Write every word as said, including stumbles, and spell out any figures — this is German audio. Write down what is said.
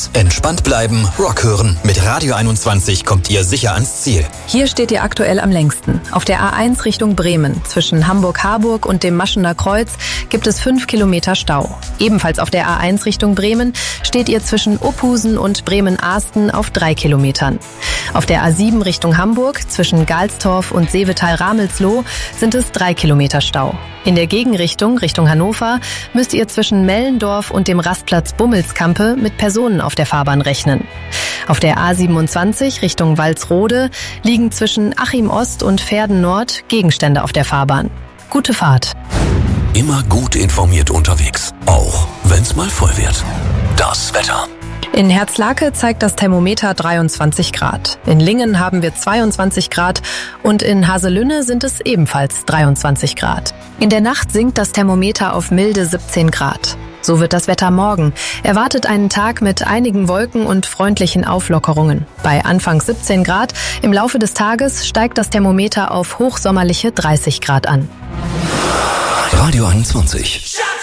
Entspannt bleiben, Rock hören. Mit Radio einundzwanzig kommt ihr sicher ans Ziel. Hier steht ihr aktuell am längsten. Auf der A eins Richtung Bremen. Zwischen Hamburg-Harburg und dem Maschener Kreuz gibt es fünf Kilometer Stau. Ebenfalls auf der A eins Richtung Bremen steht ihr zwischen Opusen und Bremen-Ahsten auf drei Kilometern. Auf der A sieben Richtung Hamburg zwischen Galstorf und Seevetal-Ramelsloh sind es drei Kilometer Stau. In der Gegenrichtung, Richtung Hannover, müsst ihr zwischen Mellendorf und dem Rastplatz Bummelskampe mit Personen auf der Fahrbahn rechnen. Auf der A siebenundzwanzig Richtung Walsrode liegen zwischen Achim Ost und Verden Nord Gegenstände auf der Fahrbahn. Gute Fahrt. Immer gut informiert unterwegs, auch wenn's mal voll wird. Das Wetter. In Herzlake zeigt das Thermometer dreiundzwanzig Grad. In Lingen haben wir zweiundzwanzig Grad und in Haselünne sind es ebenfalls dreiundzwanzig Grad. In der Nacht sinkt das Thermometer auf milde siebzehn Grad. So wird das Wetter morgen. Erwartet einen Tag mit einigen Wolken und freundlichen Auflockerungen. Bei anfangs siebzehn Grad, im Laufe des Tages steigt das Thermometer auf hochsommerliche dreißig Grad an. Radio einundzwanzig.